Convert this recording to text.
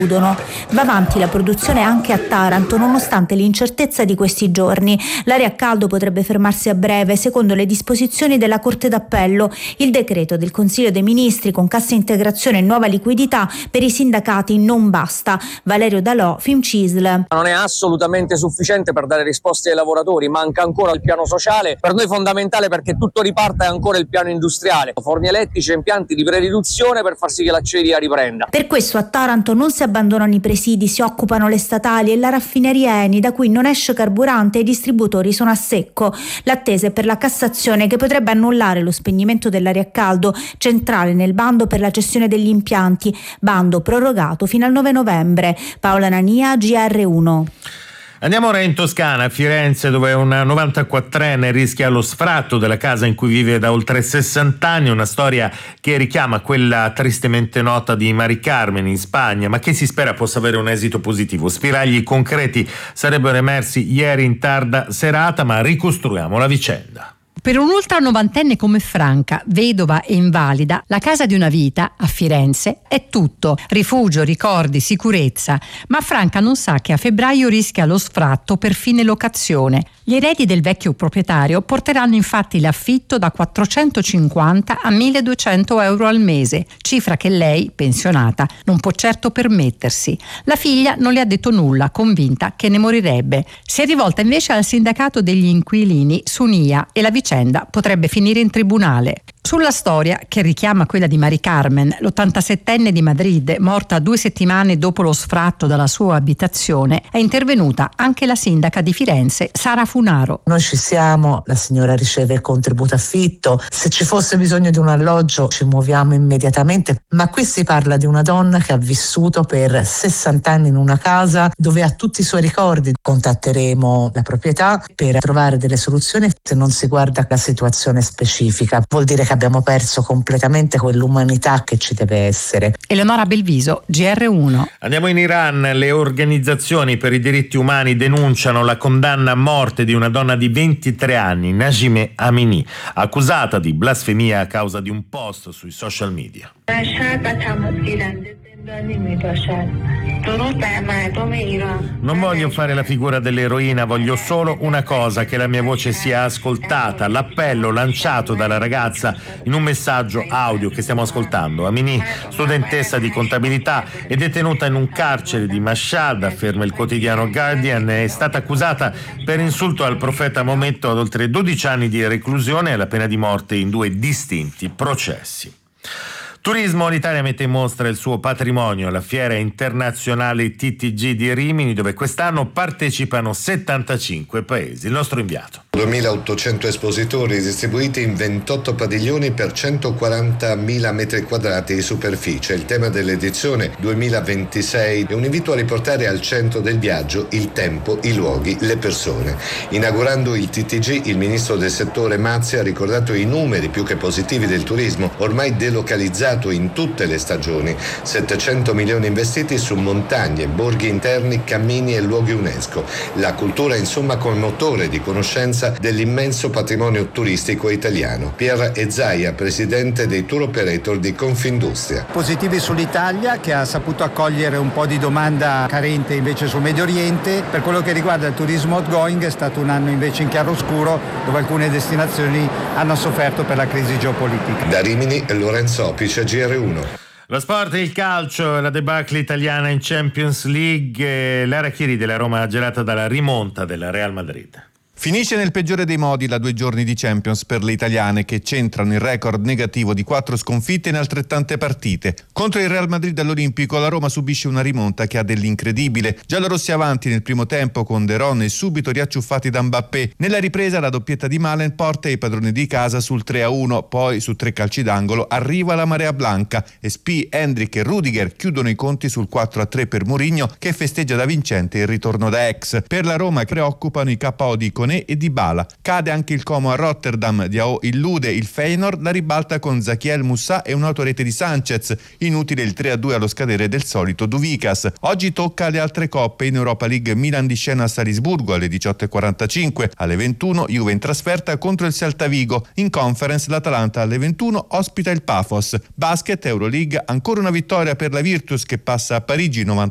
Va avanti la produzione anche a Taranto nonostante l'incertezza di questi giorni. L'area a caldo potrebbe fermarsi a breve secondo le disposizioni della Corte d'Appello. Il decreto del Consiglio dei Ministri con cassa integrazione e nuova liquidità per i sindacati non basta. Valerio Dalò, Filmcisl. Non è assolutamente sufficiente per dare risposte ai lavoratori, manca ancora il piano sociale, per noi fondamentale perché tutto riparta è ancora il piano industriale, forni elettrici e impianti di preriduzione per far sì che l'acciaieria riprenda. Per questo a Taranto non si abbandonano i presidi, si occupano le statali e la raffineria Eni, da cui non esce carburante e i distributori sono a secco. L'attesa è per la Cassazione che potrebbe annullare lo spegnimento dell'area a caldo, centrale nel bando per la cessione degli impianti, bando prorogato fino al 9 novembre. Paola Nania, GR1. Andiamo ora in Toscana, a Firenze, dove una 94enne rischia lo sfratto della casa in cui vive da oltre 60 anni, una storia che richiama quella tristemente nota di Mari Carmen in Spagna, ma che si spera possa avere un esito positivo. Spiragli concreti sarebbero emersi ieri in tarda serata, ma ricostruiamo la vicenda. Per un'ultra novantenne come Franca, vedova e invalida, la casa di una vita a Firenze è tutto: rifugio, ricordi, sicurezza. Ma Franca non sa che a febbraio rischia lo sfratto per fine locazione. Gli eredi del vecchio proprietario porteranno infatti l'affitto da 450 a 1.200 euro al mese, cifra che lei, pensionata, non può certo permettersi. La figlia non le ha detto nulla, convinta che ne morirebbe. Si è rivolta invece al sindacato degli inquilini Sunia e la vicenda potrebbe finire in tribunale. Sulla storia, che richiama quella di Mari Carmen, l'87enne di Madrid, morta 2 settimane dopo lo sfratto dalla sua abitazione, è intervenuta anche la sindaca di Firenze, Sara Funaro. Noi ci siamo, la signora riceve il contributo affitto, se ci fosse bisogno di un alloggio ci muoviamo immediatamente, ma qui si parla di una donna che ha vissuto per 60 anni in una casa dove ha tutti i suoi ricordi. Contatteremo la proprietà per trovare delle soluzioni. Se non si guarda la situazione specifica, vuol dire che abbiamo perso completamente quell'umanità che ci deve essere. Eleonora Belviso, GR1. Andiamo in Iran. Le organizzazioni per i diritti umani denunciano la condanna a morte di una donna di 23 anni, Najime Amini, accusata di blasfemia a causa di un post sui social media. Non voglio fare la figura dell'eroina, voglio solo una cosa: che la mia voce sia ascoltata. L'appello lanciato dalla ragazza in un messaggio audio che stiamo ascoltando. Amini, studentessa di contabilità, è detenuta in un carcere di Mashhad, afferma il quotidiano Guardian. È stata accusata per insulto al profeta Maometto ad oltre 12 anni di reclusione e alla pena di morte in 2 distinti processi. Turismo, l'Italia mette in mostra il suo patrimonio alla Fiera Internazionale TTG di Rimini, dove quest'anno partecipano 75 paesi. Il nostro inviato. 2.800 espositori distribuiti in 28 padiglioni per 140.000 metri quadrati di superficie. Il tema dell'edizione 2026 è un invito a riportare al centro del viaggio il tempo, i luoghi, le persone. Inaugurando il TTG, il ministro del settore Mazzi ha ricordato i numeri più che positivi del turismo, ormai delocalizzato in tutte le stagioni. 700 milioni investiti su montagne, borghi interni, cammini e luoghi UNESCO. La cultura, insomma, col motore di conoscenza dell'immenso patrimonio turistico italiano. Pier Ezzaia, presidente dei tour operator di Confindustria. Positivi sull'Italia, che ha saputo accogliere un po' di domanda carente invece sul Medio Oriente. Per quello che riguarda il turismo outgoing è stato un anno invece in chiaroscuro, dove alcune destinazioni hanno sofferto per la crisi geopolitica. Da Rimini, Lorenzo Opice, GR1. Lo sport e il calcio, la debacle italiana in Champions League, l'Arachieri della Roma gelata dalla rimonta della Real Madrid. Finisce nel peggiore dei modi la 2 giorni di Champions per le italiane, che centrano il record negativo di 4 sconfitte in altrettante partite. Contro il Real Madrid all'Olimpico la Roma subisce una rimonta che ha dell'incredibile. Giallorossi avanti nel primo tempo con De Ron e subito riacciuffati da Mbappé. Nella ripresa la doppietta di Malen porta i padroni di casa sul 3-1, poi su 3 calci d'angolo arriva la marea blanca e Spi, Hendrick e Rudiger chiudono i conti sul 4-3 per Mourinho, che festeggia da vincente il ritorno da ex. Per la Roma preoccupano i KO di Koné e Dybala. Cade anche il Como a Rotterdam, Diao illude il Feyenoord, la ribalta con Zakiel Moussa e un'autorete di Sanchez. Inutile il 3-2 allo scadere del solito Duvikas. Oggi tocca alle altre coppe. In Europa League Milan di scena a Salisburgo alle 18.45, alle 21 Juve in trasferta contro il Celta Vigo. In Conference l'Atalanta alle 21 ospita il Pafos. Basket Euroleague, ancora una vittoria per la Virtus che passa a Parigi 90